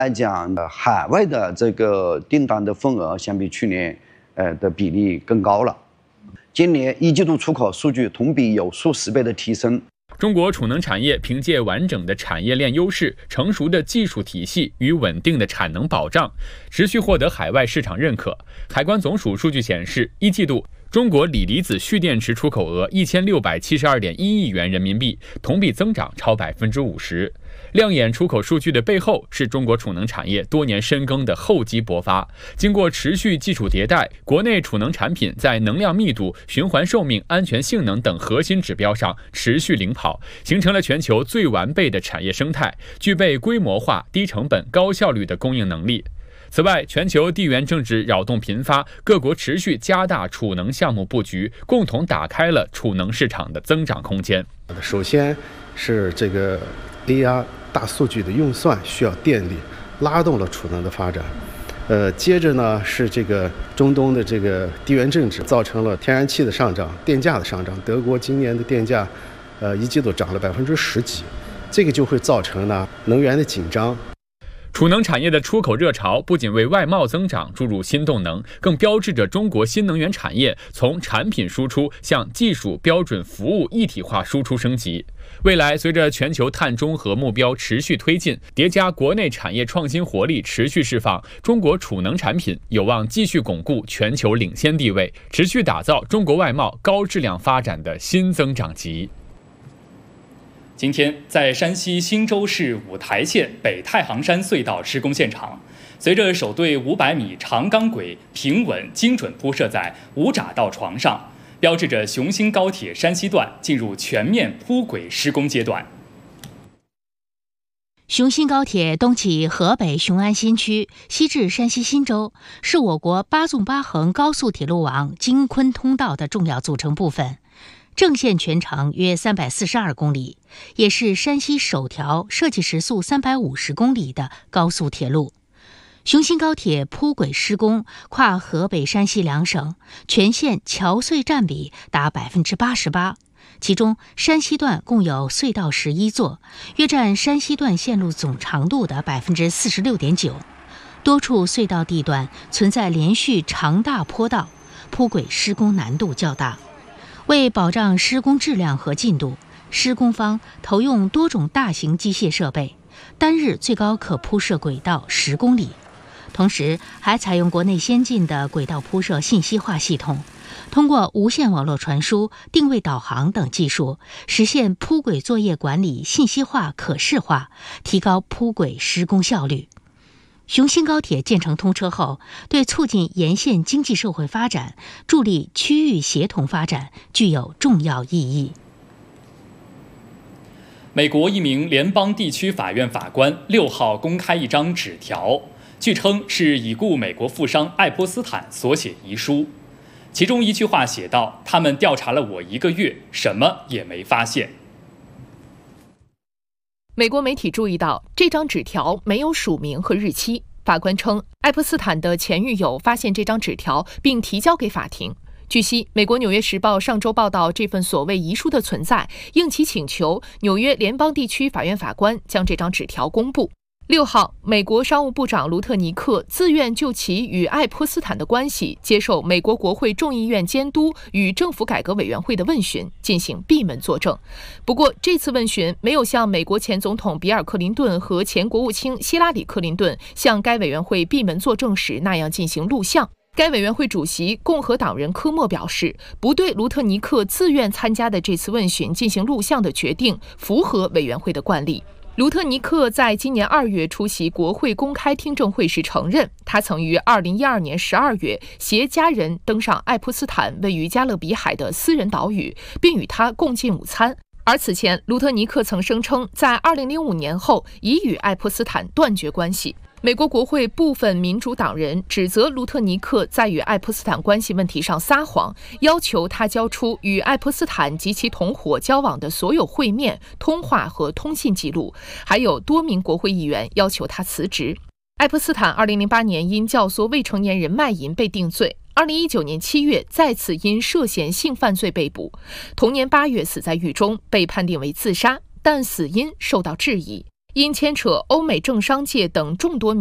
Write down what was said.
来讲，海外的这个订单的份额相比去年的比例更高了。今年一季度出口数据同比有数十倍的提升。 中国储能产业凭借完整的产业链优势、成熟的技术体系与稳定的产能保障，持续获得海外市场认可。海关总署数据显示，一季度中国锂离子蓄电池出口额1672.1亿元人民币，同比增长超50%。亮眼出口数据的背后，是中国储能产业多年深耕的厚积薄发。经过持续技术迭代，国内储能产品在能量密度、循环寿命、安全性能等核心指标上持续领跑，形成了全球最完备的产业生态，具备规模化、低成本、高效率的供应能力。此外，全球地缘政治扰动频发，各国持续加大储能项目布局，共同打开了储能市场的增长空间。 首先是这个 AI 大数据的用算需要电力，拉动了储能的发展。接着呢是这个中东的这个地缘政治造成了天然气的上涨、电价的上涨。德国今年的电价，一季度涨了10%几，这个就会造成呢能源的紧张。 储能产业的出口热潮不仅为外贸增长注入新动能，更标志着中国新能源产业从产品输出向技术标准服务一体化输出升级。未来，随着全球碳中和目标持续推进，叠加国内产业创新活力持续释放，中国储能产品有望继续巩固全球领先地位，持续打造中国外贸高质量发展的新增长极。 今天，在山西忻州市五台县北太行山隧道施工现场，随着首对500米长钢轨平稳精准铺设在无闸道床上，标志着雄兴高铁山西段进入全面铺轨施工阶段。 雄兴高铁东起河北雄安新区，西至山西忻州，是我国8纵8横高速铁路网京昆通道的重要组成部分。正线全长约342公里，也是山西首条设计时速350公里的高速铁路。雄兴高铁铺轨施工跨河北、山西两省，全线桥隧占比达88%，其中山西段共有隧道11座，约占山西段线路总长度的46.9%。多处隧道地段存在连续长大坡道，铺轨施工难度较大。为保障施工质量和进度，施工方投用多种大型机械设备，单日最高可铺设轨道10公里。同时，还采用国内先进的轨道铺设信息化系统，通过无线网络传输、定位导航等技术，实现铺轨作业管理信息化、可视化，提高铺轨施工效率。雄兴高铁建成通车后，对促进沿线经济社会发展、助力区域协同发展具有重要意义。 美国一名联邦地区法院法官6号公开一张纸条，据称是已故美国富商爱泼斯坦所写遗书。其中一句话写道：“他们调查了我1个月，什么也没发现。” 美国媒体注意到这张纸条没有署名和日期。法官称，爱泼斯坦的前女友发现这张纸条并提交给法庭。据悉，美国《纽约时报》上周报道这份所谓遗书的存在，应其请求，纽约联邦地区法院法官将这张纸条公布。6号，美国商务部长卢特尼克自愿就其与爱泼斯坦的关系接受美国国会众议院监督与政府改革委员会的问询，进行闭门作证。不过，这次问询没有像美国前总统比尔·克林顿和前国务卿希拉里·克林顿向该委员会闭门作证时那样进行录像。该委员会主席共和党人科莫表示，不对卢特尼克自愿参加的这次问询进行录像的决定符合委员会的惯例。卢特尼克在今年2月出席国会公开听证会时承认，他曾于2012年12月携家人登上爱泼斯坦位于加勒比海的私人岛屿，并与他共进午餐。而此前，卢特尼克曾声称，在2005年后已与爱泼斯坦断绝关系。美国国会部分民主党人指责卢特尼克在与爱泼斯坦关系问题上撒谎，要求他交出与爱泼斯坦及其同伙交往的所有会面、通话和通信记录，还有多名国会议员要求他辞职。爱泼斯坦2008年因教唆未成年人卖淫被定罪，2019年7月再次因涉嫌性犯罪被捕，同年8月死在狱中，被判定为自杀，但死因受到质疑。 因牵扯欧美政商界等众多